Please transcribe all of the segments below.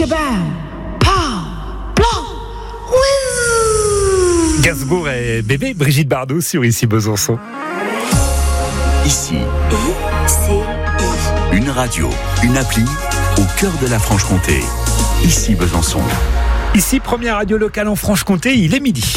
Shabam, pow, blow, whiz. Gainsbourg et Bébé, Brigitte Bardot sur Ici Besançon. Ici, une radio, une appli au cœur de la Franche-Comté. Ici Besançon. Ici, première radio locale en Franche-Comté, il est midi.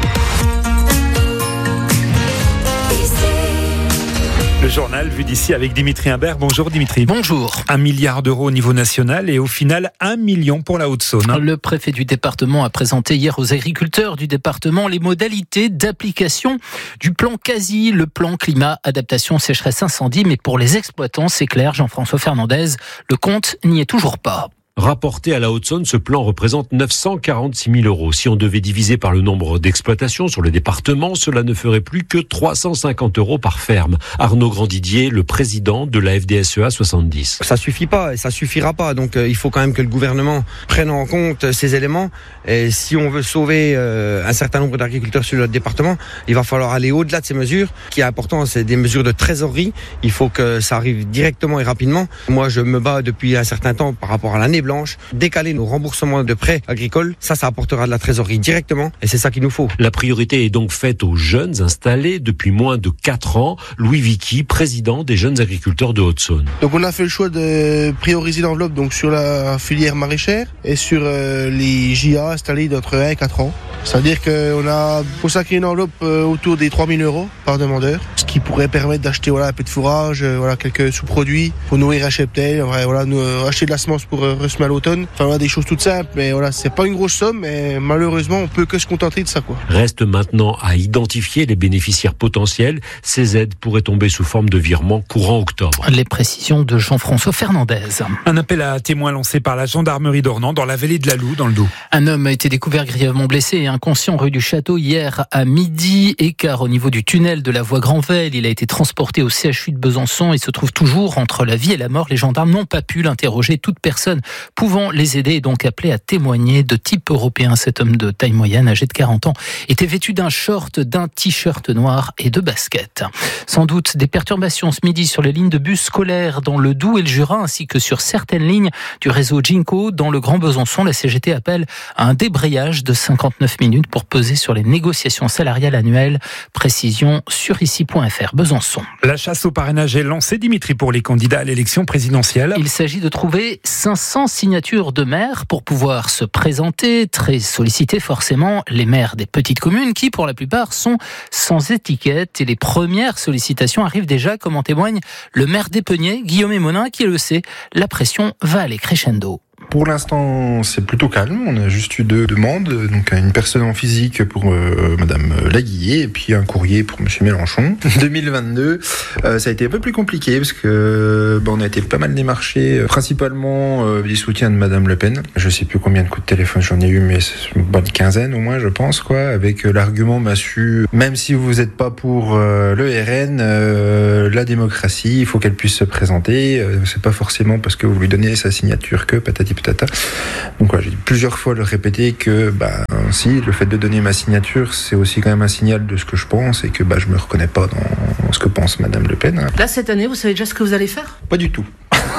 Le journal vu d'ici avec Dimitri Imbert. Bonjour Dimitri. Bonjour. 1 milliard d'euros au niveau national et au final 1 million pour la Haute-Saône. Le préfet du département a présenté hier aux agriculteurs du département les modalités d'application du plan quasi, le plan climat, adaptation, sécheresse, incendie. Mais pour les exploitants, c'est clair, Jean-François Fernandez, le compte n'y est toujours pas. Rapporté à la Haute-Saône, ce plan représente 946 000 euros. Si on devait diviser par le nombre d'exploitations sur le département, cela ne ferait plus que 350 euros par ferme. Arnaud Grandidier, le président de la FDSEA 70. Ça suffit pas et ça suffira pas. Donc il faut quand même que le gouvernement prenne en compte ces éléments. Et si on veut sauver un certain nombre d'agriculteurs sur notre département, il va falloir aller au-delà de ces mesures. Ce qui est important, c'est des mesures de trésorerie. Il faut que ça arrive directement et rapidement. Moi, je me bats depuis un certain temps par rapport à l'année blanche, décaler nos remboursements de prêts agricoles, ça apportera de la trésorerie directement et c'est ça qu'il nous faut. La priorité est donc faite aux jeunes installés depuis moins de 4 ans. Louis Vicky, président des jeunes agriculteurs de Haute-Saône. Donc on a fait le choix de prioriser l'enveloppe donc sur la filière maraîchère et sur les JA installés d'entre 1 et 4 ans. C'est-à-dire qu'on a consacré une enveloppe autour des 3 000 euros par demandeur, ce qui pourrait permettre d'acheter un peu de fourrage, quelques sous-produits pour nourrir un cheptel, acheter de la semence pour semer à l'automne. Enfin, des choses toutes simples, mais c'est pas une grosse somme, mais malheureusement, on peut que se contenter de ça, quoi. Reste maintenant à identifier les bénéficiaires potentiels. Ces aides pourraient tomber sous forme de virement courant octobre. Les précisions de Jean-François Fernandez. Un appel à témoins lancé par la gendarmerie d'Ornans dans la vallée de la Loue, dans le Doubs. Un homme a été découvert grièvement blessé et inconscient rue du Château hier à midi. Écart au niveau du tunnel de la voie Granvelle. Il a été transporté au CHU de Besançon et se trouve toujours entre la vie et la mort. Les gendarmes n'ont pas pu l'interroger. Toute personne pouvant les aider est donc appelé à témoigner. De type européen, cet homme de taille moyenne, âgé de 40 ans, était vêtu d'un short, d'un t-shirt noir et de baskets. Sans doute des perturbations ce midi sur les lignes de bus scolaires dans le Doubs et le Jura, ainsi que sur certaines lignes du réseau Ginko. Dans le Grand Besançon, la CGT appelle à un débrayage de 59 minutes pour peser sur les négociations salariales annuelles. Précision sur ici.fr. Besançon. La chasse au parrainage est lancée, Dimitri, pour les candidats à l'élection présidentielle. Il s'agit de trouver 500 signatures de maires pour pouvoir se présenter. Très sollicités forcément les maires des petites communes qui, pour la plupart, sont sans étiquette. Et les premières sollicitations arrivent déjà, comme en témoigne le maire d'Épeniers, Guillaume Monin, qui le sait, la pression va aller crescendo. Pour l'instant, c'est plutôt calme. On a juste eu 2 demandes. Donc, une personne en physique pour Madame Laguillet et puis un courrier pour Monsieur Mélenchon. 2022, ça a été un peu plus compliqué parce que on a été pas mal démarchés, principalement du soutien de Madame Le Pen. Je sais plus combien de coups de téléphone j'en ai eu, mais c'est une bonne quinzaine au moins, je pense, quoi. Avec l'argument massu, même si vous n'êtes pas pour le RN, la démocratie, il faut qu'elle puisse se présenter. C'est pas forcément parce que vous lui donnez sa signature que patati patata. Donc j'ai plusieurs fois le répéter que si le fait de donner ma signature, c'est aussi quand même un signal de ce que je pense et que je me reconnais pas dans ce que pense Madame Le Pen. Là, cette année, vous savez déjà ce que vous allez faire ? Pas du tout.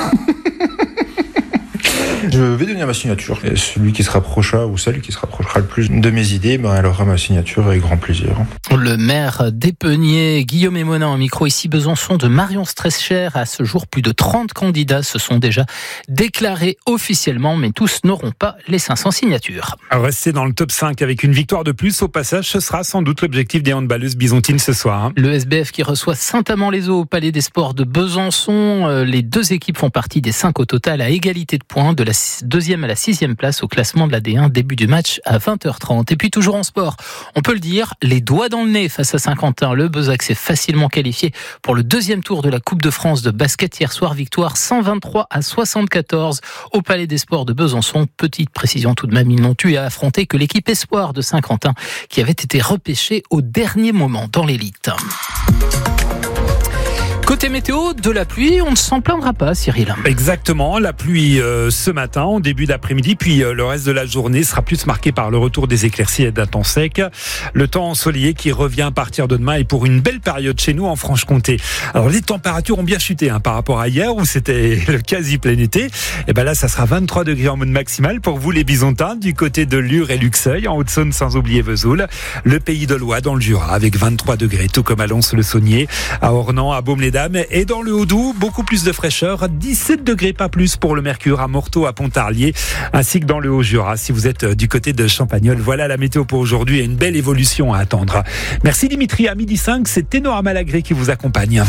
Je vais donner ma signature. Et celui qui se rapprochera ou celle qui se rapprochera le plus de mes idées, elle aura ma signature avec grand plaisir. Le maire d'Épeniers, Guillaume Monin, au micro ici Besançon de Marion Strescher. À ce jour, plus de 30 candidats se sont déjà déclarés officiellement, mais tous n'auront pas les 500 signatures. Rester dans le top 5 avec une victoire de plus au passage, ce sera sans doute l'objectif des handballeuses byzantines ce soir. Le SBF qui reçoit Saint-Amand-les-Eaux au Palais des Sports de Besançon. Les 2 équipes font partie des 5 au total à égalité de points, de la 2e à la 6e place au classement de la D1, début du match à 20h30. Et puis toujours en sport, on peut le dire, les doigts dans le nez face à Saint-Quentin. Le Besac s'est facilement qualifié pour le 2e tour de la Coupe de France de basket hier soir. Victoire 123-74 au Palais des Sports de Besançon. Petite précision tout de même, ils n'ont eu à affronter que l'équipe espoir de Saint-Quentin qui avait été repêchée au dernier moment dans l'élite. Côté météo, de la pluie, on ne s'en plaindra pas, Cyril. Exactement, la pluie ce matin, en début d'après-midi, puis le reste de la journée sera plus marqué par le retour des éclaircies et d'un temps sec. Le temps ensoleillé qui revient à partir de demain et pour une belle période chez nous en Franche-Comté. Alors les températures ont bien chuté par rapport à hier où c'était le quasi plein été. Et ben là, ça sera 23 degrés en mode maximal pour vous les Bisontins du côté de Lure et Luxeuil, en Haute-Saône sans oublier Vesoul. Le Pays de Loire dans le Jura avec 23 degrés, tout comme à Lons-le-Saunier, à Ornans, à Baume-les-Dames. Et dans le Haut-Doubs, beaucoup plus de fraîcheur, 17 degrés pas plus pour le Mercure à Morteau, à Pontarlier, ainsi que dans le Haut-Jura. Si vous êtes du côté de Champagnole, voilà la météo pour aujourd'hui et une belle évolution à attendre. Merci Dimitri, à 12h05, c'est Ténora Malagré qui vous accompagne.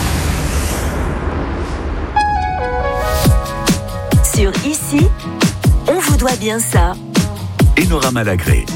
Sur Ici, on vous doit bien ça. Ténora Malagré.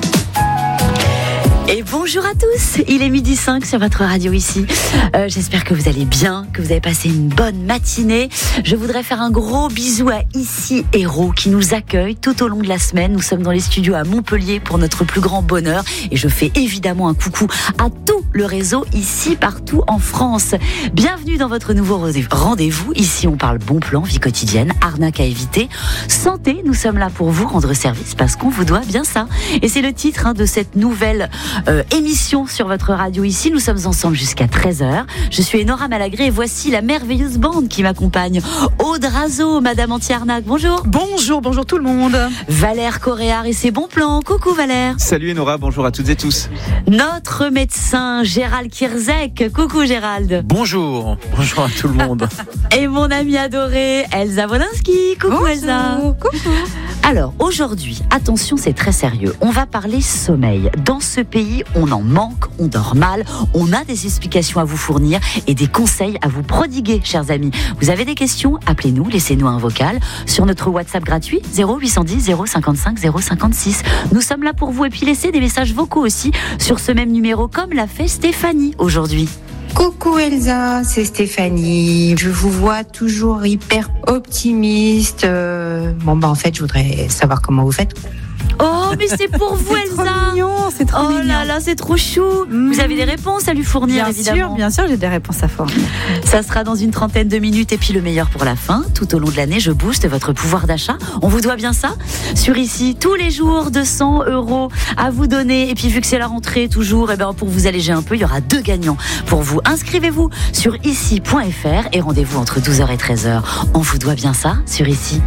Et bonjour à tous, il est 12h05 sur votre radio Ici. J'espère que vous allez bien, que vous avez passé une bonne matinée. Je voudrais faire un gros bisou à Ici Héros qui nous accueille tout au long de la semaine. Nous sommes dans les studios à Montpellier pour notre plus grand bonheur. Et je fais évidemment un coucou à tout le réseau Ici partout en France. Bienvenue dans votre nouveau rendez-vous. Ici on parle bon plan, vie quotidienne, arnaque à éviter, santé. Nous sommes là pour vous rendre service parce qu'on vous doit bien ça. Et c'est le titre de cette nouvelle émission sur votre radio Ici. Nous sommes ensemble jusqu'à 13h. Je suis Ténora Malagré et voici la merveilleuse bande qui m'accompagne. Aude Razo, Madame Anti-Arnaque, bonjour. Bonjour tout le monde. Valère Coréard et ses bons plans. Coucou Valère. Salut Ténora, bonjour à toutes et tous. Notre médecin Gérald Kirzek. Coucou Gérald. Bonjour à tout le monde. Et mon amie adorée Elsa Wolinski. Coucou bonjour. Elsa. Coucou. Alors aujourd'hui, attention, c'est très sérieux. On va parler sommeil. Dans ce pays, on en manque, on dort mal, on a des explications à vous fournir et des conseils à vous prodiguer, chers amis. Vous avez des questions? Appelez-nous, laissez-nous un vocal sur notre WhatsApp gratuit 0810 055 056. Nous sommes là pour vous et puis laissez des messages vocaux aussi sur ce même numéro comme l'a fait Stéphanie aujourd'hui. Coucou Elsa, c'est Stéphanie. Je vous vois toujours hyper optimiste. En fait, je voudrais savoir comment vous faites. Oh, mais c'est pour vous, Elsa. C'est trop mignon. Oh là là, c'est trop chou. Vous avez des réponses à lui fournir, évidemment. Bien sûr, j'ai des réponses à fournir. Ça sera dans une trentaine de minutes et puis le meilleur pour la fin. Tout au long de l'année, je booste votre pouvoir d'achat. On vous doit bien ça. Sur Ici, tous les jours, 200 € à vous donner. Et puis, vu que c'est la rentrée, toujours, pour vous alléger un peu, il y aura 2 gagnants pour vous. Inscrivez-vous sur ici.fr et rendez-vous entre 12h et 13h. On vous doit bien ça sur Ici.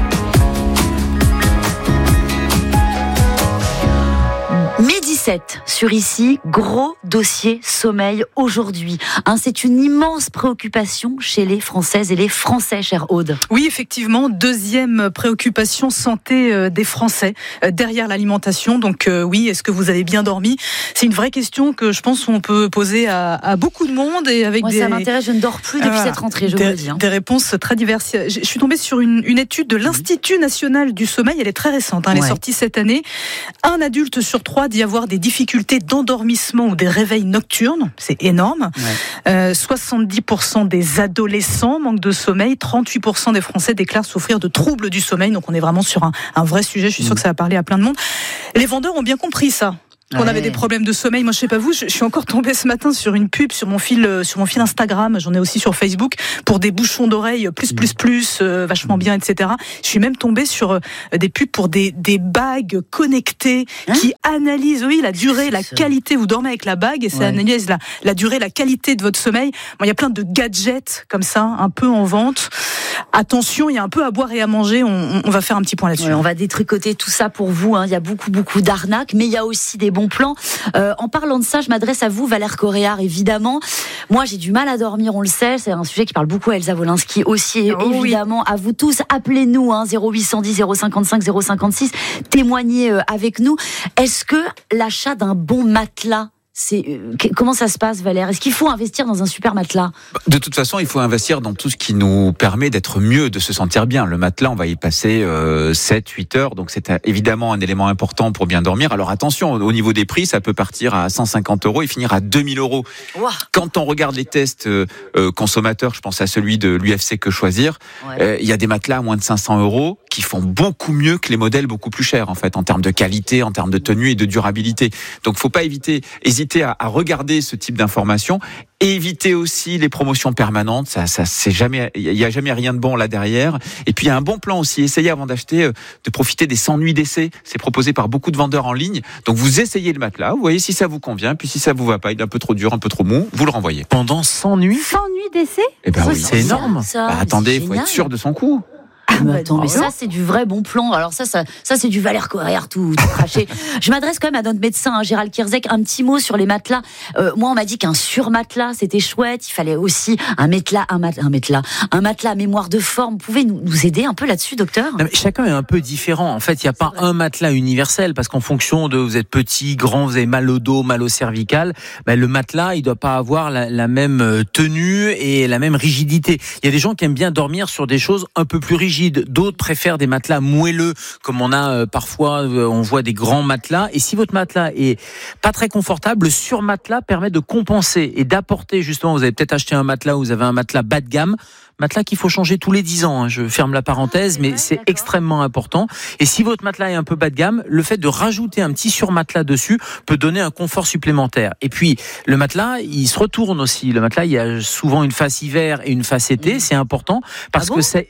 Midi 7 sur Ici, gros dossier sommeil aujourd'hui. C'est une immense préoccupation chez les Françaises et les Français, chère Aude. Oui, effectivement, deuxième préoccupation santé des Français derrière l'alimentation. Donc oui, est-ce que vous avez bien dormi? C'est une vraie question que je pense qu'on peut poser à beaucoup de monde et avec ça m'intéresse. Je ne dors plus depuis cette rentrée, je vous le dis. Des réponses très diverses. Je suis tombée sur une étude de l'Institut national du sommeil. Elle est très récente. Elle est sortie cette année. Un adulte sur 3 dit avoir des difficultés d'endormissement ou des réveils nocturnes. C'est énorme. 70% des adolescents manquent de sommeil. 38% des Français déclarent souffrir de troubles du sommeil. Donc on est vraiment sur un vrai sujet. Je suis sûre que ça va parler à plein de monde. Les vendeurs ont bien compris ça. On avait des problèmes de sommeil. Moi, je sais pas vous, je suis encore tombée ce matin sur une pub sur mon fil Instagram. J'en ai aussi sur Facebook pour des bouchons d'oreilles plus, vachement bien, etc. Je suis même tombée sur des pubs pour des bagues connectées qui analysent, la durée, la qualité. Vous dormez avec la bague et ça analyse la durée, la qualité de votre sommeil. Bon, il y a plein de gadgets comme ça, un peu en vente. Attention, il y a un peu à boire et à manger. On va faire un petit point là-dessus. On va détricoter tout ça pour vous. Il y a beaucoup d'arnaques, mais il y a aussi des bons plans. En parlant de ça, je m'adresse à vous, Valère Coréard, évidemment. Moi, j'ai du mal à dormir, on le sait. C'est un sujet qui parle beaucoup à Elsa Wolinski aussi, évidemment. À vous tous, appelez-nous, 0810 055 056. Témoignez avec nous. Est-ce que l'achat d'un bon matelas, comment ça se passe, Valère? Est-ce qu'il faut investir dans un super matelas? De toute façon, il faut investir dans tout ce qui nous permet d'être mieux, de se sentir bien. Le matelas, on va y passer 7-8 heures, donc c'est évidemment un élément important pour bien dormir. Alors attention, au niveau des prix, ça peut partir à 150 € et finir à 2000 €. Wow. Quand on regarde les tests consommateurs, je pense à celui de l'UFC Que Choisir, il y a des matelas à moins de 500 € qui font beaucoup mieux que les modèles beaucoup plus chers, en fait, en termes de qualité, en termes de tenue et de durabilité. Donc, faut pas hésiter à regarder ce type d'informations. Et éviter aussi les promotions permanentes, il y a jamais rien de bon là derrière. Et puis il y a un bon plan aussi. Essayez avant d'acheter de profiter des 100 nuits d'essai. C'est proposé par beaucoup de vendeurs en ligne. Donc vous essayez le matelas, vous voyez si ça vous convient. Puis si ça vous va pas, il est un peu trop dur, un peu trop mou, vous le renvoyez. Pendant 100 nuits. 100 nuits d'essai. Eh ben oui, c'est énorme. Attendez, il faut être sûr de son coup. Mais ça c'est du vrai bon plan. Alors ça c'est du Valère Coerre tout craché. Je m'adresse quand même à notre médecin Gérald Kierzek. Un petit mot sur les matelas. Moi on m'a dit qu'un surmatelas c'était chouette. Il fallait aussi un matelas à mémoire de forme. Vous pouvez nous aider un peu là-dessus, docteur? Non, mais chacun est un peu différent. En fait, il n'y a pas un matelas universel parce qu'en fonction de vous êtes petit, grand, vous avez mal au dos, mal au cervical, le matelas il doit pas avoir la même tenue et la même rigidité. Il y a des gens qui aiment bien dormir sur des choses un peu plus rigides. D'autres préfèrent des matelas moelleux, comme on a parfois, on voit des grands matelas. Et si votre matelas est pas très confortable, le surmatelas permet de compenser et d'apporter justement. Vous avez peut-être acheté un matelas, vous avez un matelas bas de gamme. Matelas qu'il faut changer tous les 10 ans, je ferme la parenthèse, mais c'est extrêmement important. Et si votre matelas est un peu bas de gamme, le fait de rajouter un petit surmatelas dessus peut donner un confort supplémentaire. Et puis, le matelas, il se retourne aussi. Le matelas, il y a souvent une face hiver et une face été, c'est important parce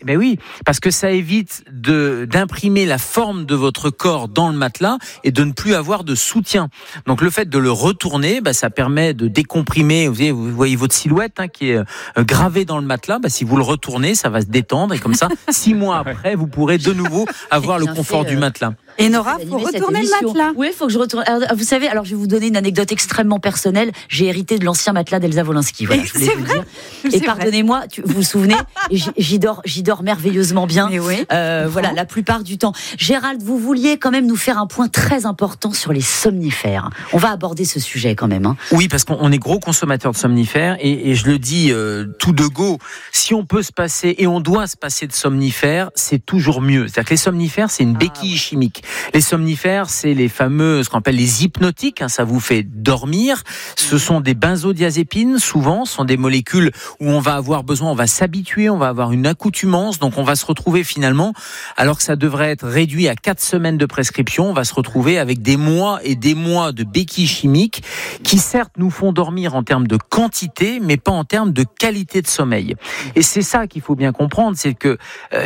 que ça évite d'imprimer la forme de votre corps dans le matelas et de ne plus avoir de soutien. Donc, le fait de le retourner, ça permet de décomprimer. Vous voyez votre silhouette qui est gravée dans le matelas. Si vous le retournez, ça va se détendre et comme ça, 6 mois après, vous pourrez de nouveau avoir le confort du matelas. Et Nora, faut retourner le matelas. Oui, il faut que je retourne. Alors, vous savez, je vais vous donner une anecdote extrêmement personnelle. J'ai hérité de l'ancien matelas d'Elsa Wolinski. Voilà, je voulais vous dire. Et pardonnez-moi, vous vous souvenez, j'y dors merveilleusement bien. Oui. Voilà, la plupart du temps. Gérald, vous vouliez quand même nous faire un point très important sur les somnifères. On va aborder ce sujet quand même. Oui, parce qu'on est gros consommateurs de somnifères et je le dis tout de go. Si on peut se passer et on doit se passer de somnifères, c'est toujours mieux. C'est-à-dire que les somnifères, c'est une béquille chimique. Les somnifères, c'est les fameux, ce qu'on appelle les hypnotiques, ça vous fait dormir. Ce sont des benzodiazépines, souvent, ce sont des molécules où on va avoir besoin, on va s'habituer, on va avoir une accoutumance, donc on va se retrouver finalement, alors que ça devrait être réduit à 4 semaines de prescription, on va se retrouver avec des mois et des mois de béquilles chimiques qui certes nous font dormir en termes de quantité, mais pas en termes de qualité de sommeil. Et c'est ça qu'il faut bien comprendre, c'est que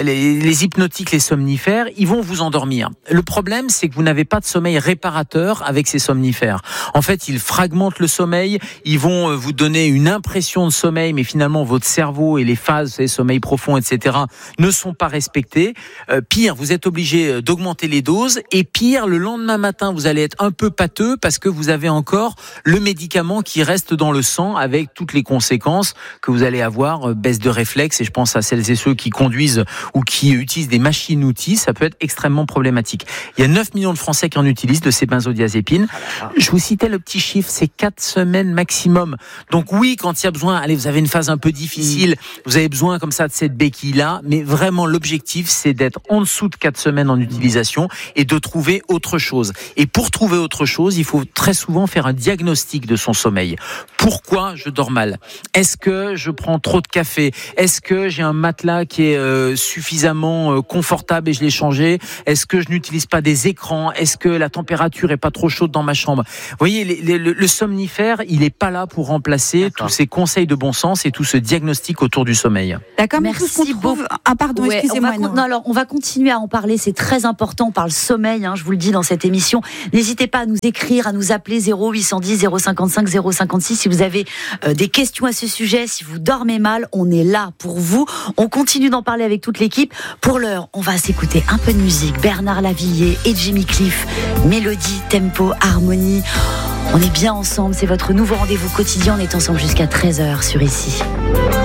les hypnotiques, les somnifères, ils vont vous endormir. Le problème, c'est que vous n'avez pas de sommeil réparateur avec ces somnifères. En fait, ils fragmentent le sommeil, ils vont vous donner une impression de sommeil, mais finalement, votre cerveau et les phases, sommeil profond, etc., ne sont pas respectées. Pire, vous êtes obligé d'augmenter les doses, et pire, le lendemain matin, vous allez être un peu pâteux parce que vous avez encore le médicament qui reste dans le sang avec toutes les conséquences que vous allez avoir, baisse de réflexe, et je pense à celles et ceux qui conduisent ou qui utilisent des machines-outils, ça peut être extrêmement problématique. Il y a 9 millions de Français qui en utilisent de ces benzodiazépines. Je vous citais le petit chiffre, c'est 4 semaines maximum. Donc oui, quand il y a besoin, allez, vous avez une phase un peu difficile, vous avez besoin comme ça de cette béquille-là, mais vraiment l'objectif, c'est d'être en dessous de 4 semaines en utilisation et de trouver autre chose. Et pour trouver autre chose, il faut très souvent faire un diagnostic de son sommeil. Pourquoi je dors mal? Est-ce que je prends trop de café? Est-ce que j'ai un matelas qui est suffisamment confortable et je l'ai changé? Est-ce que je n'utilise pas des écrans? Est-ce que la température est pas trop chaude dans ma chambre? Vous voyez, le somnifère, il est pas là pour remplacer tous ces conseils de bon sens et tout ce diagnostic autour du sommeil. D'accord, merci beaucoup. Ah pardon, excusez-moi. On va continuer à en parler, c'est très important. On parle sommeil, je vous le dis dans cette émission. N'hésitez pas à nous écrire, à nous appeler 0810 055 056 si vous avez des questions à ce sujet, si vous dormez mal, on est là pour vous. On continue d'en parler avec toute l'équipe. Pour l'heure, on va s'écouter un peu de musique. Bernard Lavilliers et Jimmy Cliff, mélodie, tempo, harmonie. On est bien ensemble, c'est votre nouveau rendez-vous quotidien. On est ensemble jusqu'à 13h sur Ici.